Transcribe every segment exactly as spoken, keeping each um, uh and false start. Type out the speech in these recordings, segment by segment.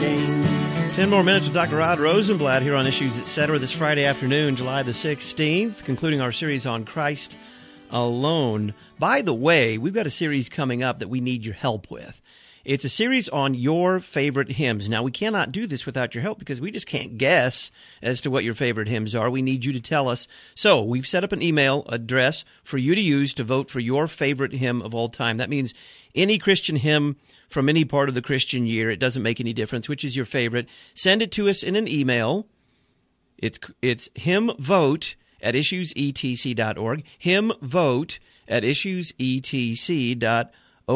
sing. Ten more minutes with Doctor Rod Rosenblatt here on Issues Etc. this Friday afternoon, July the sixteenth, concluding our series on Christ alone. By the way, we've got a series coming up that we need your help with. It's a series on your favorite hymns. Now, we cannot do this without your help because we just can't guess as to what your favorite hymns are. We need you to tell us. So we've set up an email address for you to use to vote for your favorite hymn of all time. That means any Christian hymn from any part of the Christian year. It doesn't make any difference which is your favorite. Send it to us in an email. It's it's hymnvote at issues e t c dot org. Hymnvote at issues e t c dot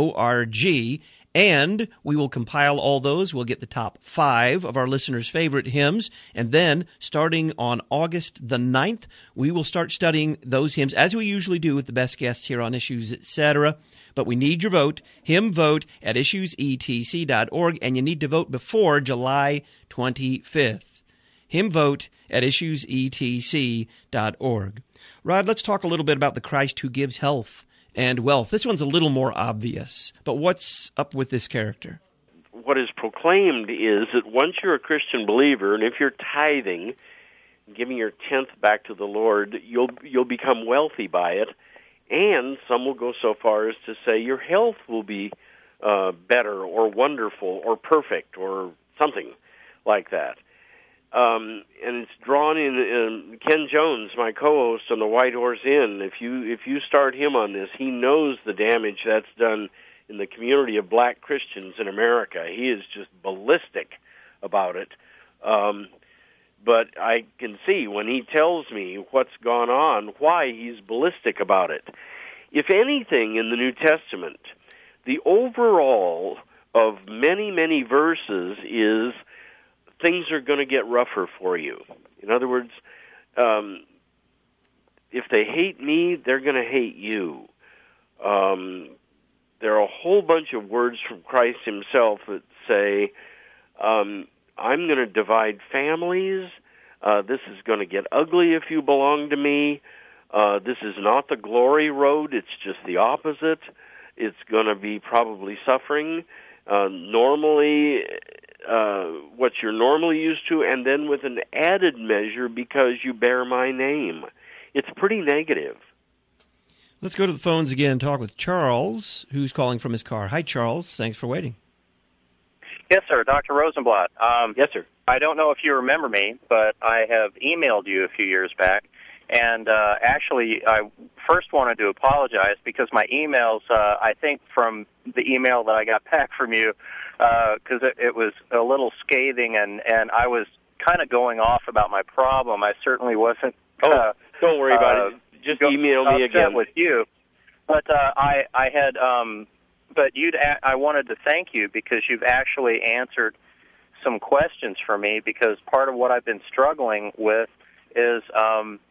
org. And we will compile all those. We'll get the top five of our listeners' favorite hymns. And then, starting on August the ninth, we will start studying those hymns, as we usually do with the best guests here on Issues, et cetera. But we need your vote. Hymn vote at issues e t c dot org. And you need to vote before July twenty-fifth. Hymn vote at issues e t c dot org. Rod, let's talk a little bit about the Christ who gives health and wealth. This one's a little more obvious, but what's up with this character? What is proclaimed is that once you're a Christian believer, and if you're tithing, giving your tenth back to the Lord, you'll you'll become wealthy by it, and some will go so far as to say your health will be uh, better or wonderful or perfect or something like that. Um, and it's drawn in, in Ken Jones, my co-host on the White Horse Inn. If you if you start him on this, he knows the damage that's done in the community of black Christians in America. He is just ballistic about it. Um, but I can see when he tells me what's gone on, why he's ballistic about it. If anything in the New Testament, the overall of many, many verses is things are going to get rougher for you. In other words, um, if they hate me, they're going to hate you. Um, there are a whole bunch of words from Christ himself that say, um, I'm going to divide families. Uh, this is going to get ugly if you belong to me. Uh, this is not the glory road. It's just the opposite. It's going to be probably suffering. Uh, normally... Uh, what you're normally used to, and then with an added measure because you bear my name. It's pretty negative. Let's go to the phones again and talk with Charles, who's calling from his car. Hi, Charles. Thanks for waiting. Yes, sir. Doctor Rosenblatt. Um, yes, sir. I don't know if you remember me, but I have emailed you a few years back. And uh, actually, I first wanted to apologize because my emails, uh, I think from the email that I got back from you, because uh, it, it was a little scathing, and, and I was kind of going off about my problem. I certainly wasn't. Oh, uh, don't worry about uh, it. Just email me again with you. But uh, I, I had, um, but you'd. A- I wanted to thank you because you've actually answered some questions for me. Because part of what I've been struggling with is, um,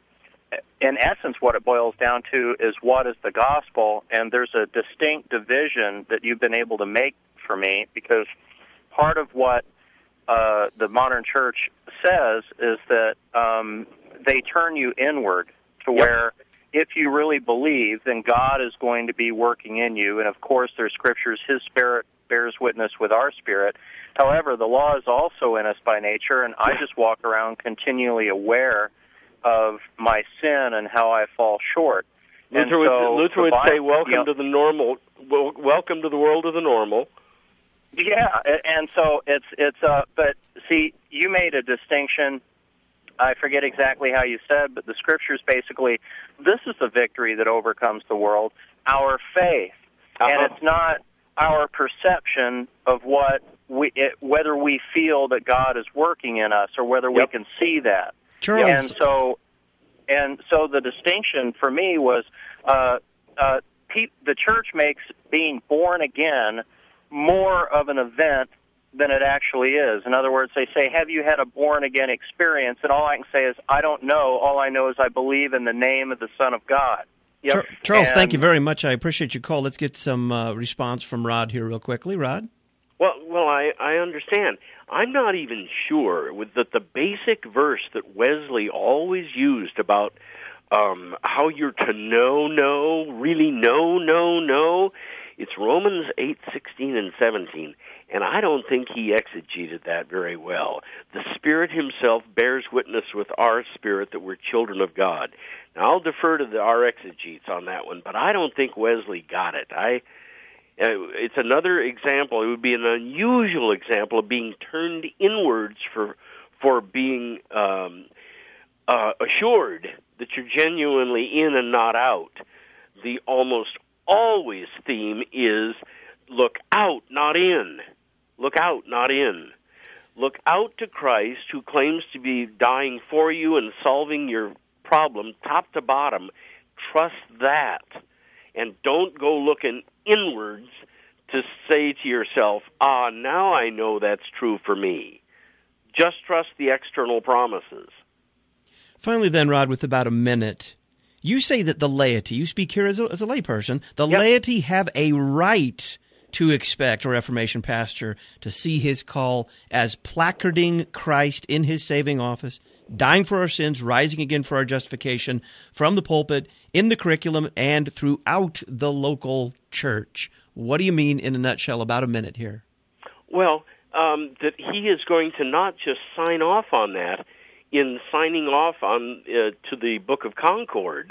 in essence, what it boils down to is what is the gospel, and there's a distinct division that you've been able to make for me, because part of what uh, the modern church says is that um, they turn you inward to yep. where if you really believe, then God is going to be working in you. And, of course, there's scriptures, his spirit bears witness with our spirit. However, the law is also in us by nature, and I just walk around continually aware of my sin and how I fall short. Luther and would, so Luther would Bible, say, welcome you know, to the normal, well, welcome to the world of the normal. Yeah, and so it's, it's uh, but see, you made a distinction. I forget exactly how you said, but the scriptures basically, this is the victory that overcomes the world, our faith. Uh-huh. And it's not our perception of what we, it, whether we feel that God is working in us or whether yep. we can see that. Charles. And so, and so the distinction for me was uh, uh, pe- the church makes being born again more of an event than it actually is. In other words, they say, have you had a born-again experience? And all I can say is, I don't know. All I know is I believe in the name of the Son of God. Yep. Char- Charles, and, thank you very much. I appreciate your call. Let's get some uh, response from Rod here real quickly. Rod? Well, well, I, I understand. I'm not even sure with that the basic verse that Wesley always used about um, how you're to know, know, really know, know, know. It's Romans eight, sixteen, and seventeen. And I don't think he exegeted that very well. The Spirit himself bears witness with our spirit that we're children of God. Now, I'll defer to the, our exegetes on that one, but I don't think Wesley got it. I, uh, it's another example. It would be an unusual example of being turned inwards for for being um, uh, assured that you're genuinely in and not out. The almost always theme is look out, not in. Look out, not in. Look out to Christ, who claims to be dying for you and solving your problem top to bottom. Trust that. And don't go looking inwards to say to yourself, ah, now I know that's true for me. Just trust the external promises. Finally then, Rod, with about a minute, you say that the laity, you speak here as a, as a layperson, the Yep. laity have a right to expect a Reformation pastor to see his call as placarding Christ in his saving office, dying for our sins, rising again for our justification from the pulpit, in the curriculum, and throughout the local church. What do you mean, in a nutshell, about a minute here? Well, um, that he is going to not just sign off on that in signing off on uh, to the Book of Concord,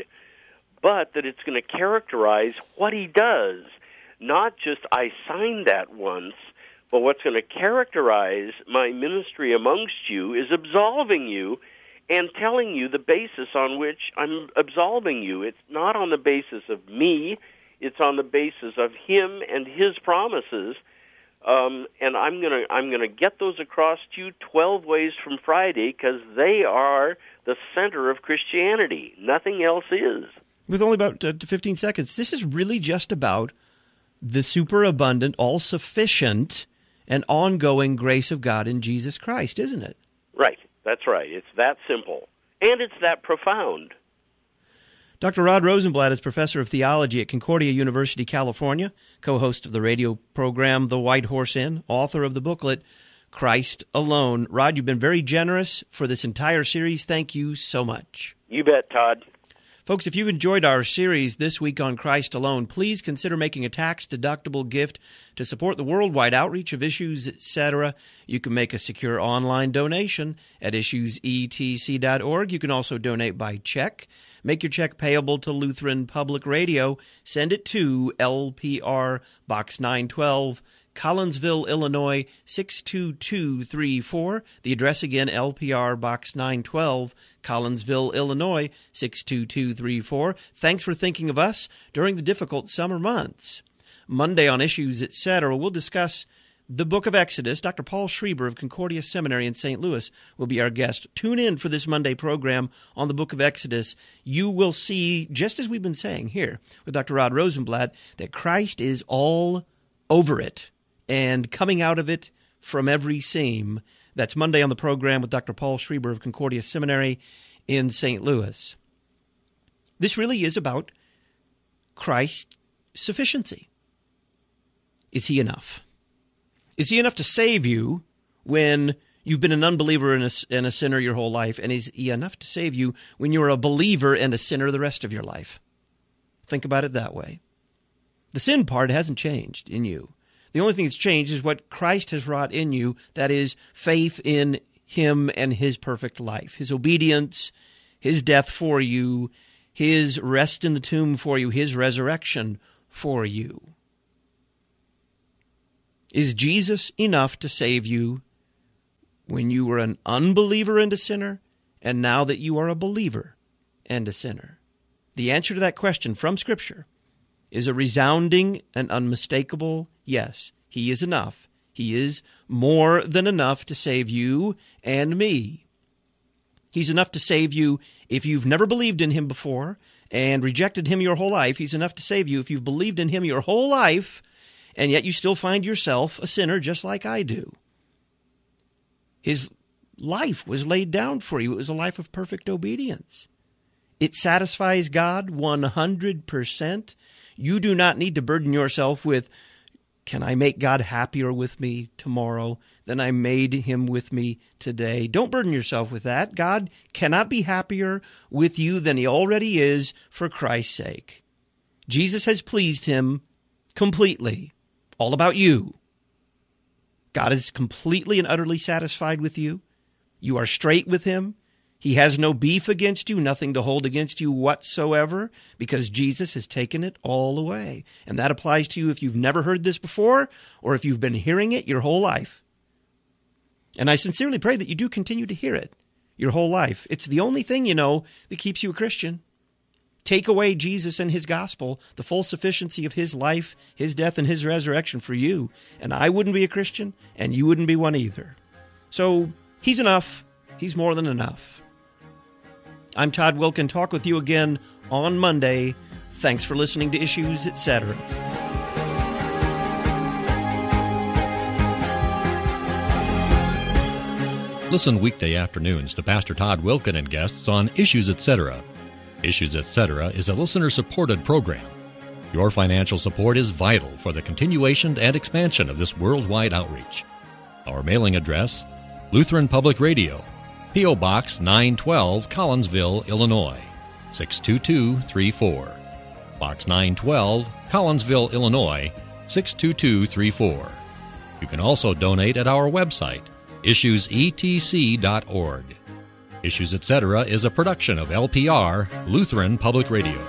but that it's going to characterize what he does. Not just, I signed that once, but what's going to characterize my ministry amongst you is absolving you and telling you the basis on which I'm absolving you. It's not on the basis of me. It's on the basis of him and his promises. Um, and I'm going to I'm going to get those across to you twelve ways from Friday, because they are the center of Christianity. Nothing else is. With only about uh, fifteen seconds, this is really just about the superabundant, all-sufficient, and ongoing grace of God in Jesus Christ, isn't it? Right. That's right. It's that simple. And it's that profound. Doctor Rod Rosenblatt is professor of theology at Concordia University, California, co-host of the radio program The White Horse Inn, author of the booklet Christ Alone. Rod, you've been very generous for this entire series. Thank you so much. You bet, Todd. Folks, if you've enjoyed our series this week on Christ Alone, please consider making a tax-deductible gift to support the worldwide outreach of Issues, et cetera. You can make a secure online donation at issues e t c dot org. You can also donate by check. Make your check payable to Lutheran Public Radio. Send it to L P R Box nine twelve, Collinsville, Illinois, six two two three four. The address again, L P R Box nine twelve, Collinsville, Illinois, six two two three four. Thanks for thinking of us during the difficult summer months. Monday on Issues, et cetera, we'll discuss the book of Exodus. Doctor Paul Schreiber of Concordia Seminary in Saint Louis will be our guest. Tune in for this Monday program on the book of Exodus. You will see, just as we've been saying here with Doctor Rod Rosenblatt, that Christ is all over it and coming out of it from every seam. That's Monday on the program with Doctor Paul Schreiber of Concordia Seminary in Saint Louis. This really is about Christ's sufficiency. Is he enough? Is he enough to save you when you've been an unbeliever and a, and a sinner your whole life? And is he enough to save you when you're a believer and a sinner the rest of your life? Think about it that way. The sin part hasn't changed in you. The only thing that's changed is what Christ has wrought in you, that is faith in him and his perfect life, his obedience, his death for you, his rest in the tomb for you, his resurrection for you. Is Jesus enough to save you when you were an unbeliever and a sinner, and now that you are a believer and a sinner? The answer to that question from Scripture is a resounding and unmistakable yes. He is enough. He is more than enough to save you and me. He's enough to save you if you've never believed in him before and rejected him your whole life. He's enough to save you if you've believed in him your whole life and yet you still find yourself a sinner just like I do. His life was laid down for you. It was a life of perfect obedience. It satisfies God one hundred percent. You do not need to burden yourself with, can I make God happier with me tomorrow than I made him with me today? Don't burden yourself with that. God cannot be happier with you than he already is for Christ's sake. Jesus has pleased him completely. All about you. God is completely and utterly satisfied with you. You are straight with him. He has no beef against you, nothing to hold against you whatsoever, because Jesus has taken it all away. And that applies to you if you've never heard this before, or if you've been hearing it your whole life. And I sincerely pray that you do continue to hear it your whole life. It's the only thing, you know, that keeps you a Christian. Take away Jesus and his gospel, the full sufficiency of his life, his death, and his resurrection for you, and I wouldn't be a Christian, and you wouldn't be one either. So he's enough. He's more than enough. I'm Todd Wilken. Talk with you again on Monday. Thanks for listening to Issues, et cetera. Listen weekday afternoons to Pastor Todd Wilken and guests on Issues, et cetera. Issues, et cetera is a listener-supported program. Your financial support is vital for the continuation and expansion of this worldwide outreach. Our mailing address, Lutheran Public Radio, P O. Box nine twelve, Collinsville, Illinois, six two two three four. Box nine twelve, Collinsville, Illinois, six two two three four. You can also donate at our website, issues e t c dot org. Issues, et cetera is a production of L P R, Lutheran Public Radio.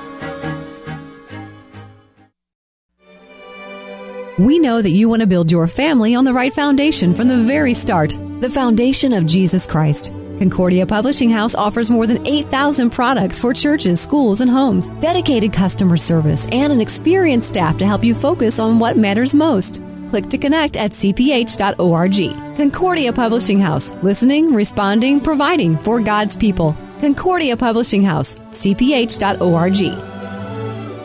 We know that you want to build your family on the right foundation from the very start, the foundation of Jesus Christ. Concordia Publishing House offers more than eight thousand products for churches, schools, and homes, dedicated customer service, and an experienced staff to help you focus on what matters most. Click to connect at c p h dot org. Concordia Publishing House, listening, responding, providing for God's people. Concordia Publishing House, c p h dot org.